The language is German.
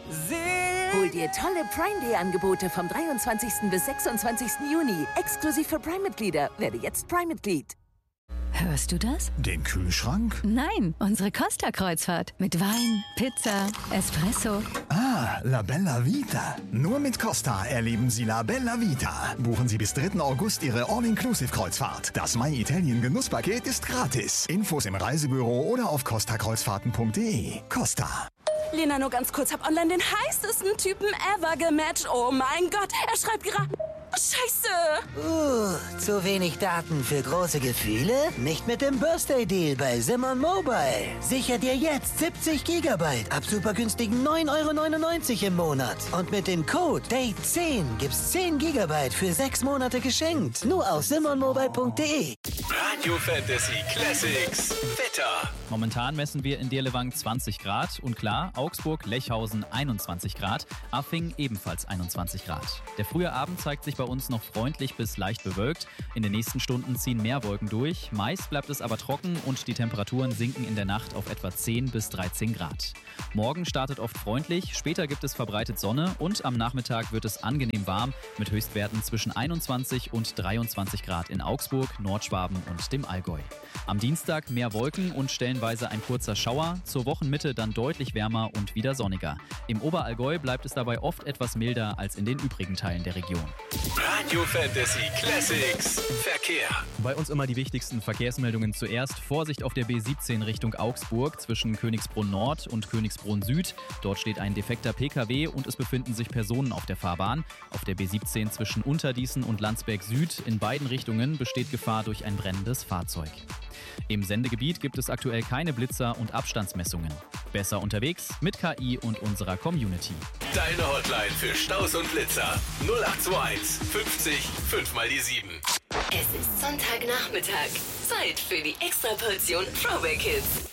Hol dir tolle Prime Day Angebote vom 23. bis 26. Juni. Exklusiv für Prime-Mitglieder. Werde jetzt Prime-Mitglied. Hörst du das? Den Kühlschrank? Nein, unsere Costa-Kreuzfahrt. Mit Wein, Pizza, Espresso. Ah, La Bella Vita. Nur mit Costa erleben Sie La Bella Vita. Buchen Sie bis 3. August Ihre All-Inclusive-Kreuzfahrt. Das My Italien Genusspaket ist gratis. Infos im Reisebüro oder auf costakreuzfahrten.de. Costa. Lena, nur ganz kurz, hab online den heißesten Typen ever gematcht. Oh mein Gott, er schreibt gerade... Scheiße! Zu wenig Daten für große Gefühle? Nicht mit dem Birthday-Deal bei Simon Mobile. Sicher dir jetzt 70 GB ab super günstigen 9,99 € im Monat. Und mit dem Code DATE10 gibt's 10 GB für 6 Monate geschenkt. Nur auf simonmobile.de. Radio Fantasy Classics Wetter. Momentan messen wir in Dirlewang 20 Grad und klar, Augsburg-Lechhausen 21 Grad, Affing ebenfalls 21 Grad. Der frühe Abend zeigt sich bei uns noch freundlich bis leicht bewölkt. In den nächsten Stunden ziehen mehr Wolken durch. Meist bleibt es aber trocken und die Temperaturen sinken in der Nacht auf etwa 10 bis 13 Grad. Morgen startet oft freundlich, später gibt es verbreitet Sonne und am Nachmittag wird es angenehm warm mit Höchstwerten zwischen 21 und 23 Grad in Augsburg, Nordschwaben und dem Allgäu. Am Dienstag mehr Wolken und stellenweise ein kurzer Schauer, zur Wochenmitte dann deutlich wärmer und wieder sonniger. Im Oberallgäu bleibt es dabei oft etwas milder als in den übrigen Teilen der Region. Radio Fantasy Classics Verkehr. Bei uns immer die wichtigsten Verkehrsmeldungen zuerst. Vorsicht auf der B17 Richtung Augsburg zwischen Königsbrunn Nord und Königsbrunn Süd. Dort steht ein defekter PKW und es befinden sich Personen auf der Fahrbahn. Auf der B17 zwischen Unterdießen und Landsberg Süd in beiden Richtungen besteht Gefahr durch ein brennendes Fahrzeug. Im Sendegebiet gibt es aktuell keine Blitzer und Abstandsmessungen. Besser unterwegs mit KI und unserer Community. Deine Hotline für Staus und Blitzer 0821 50 5 mal die 7. Es ist Sonntagnachmittag. Zeit für die Extraportion Throwback Hits.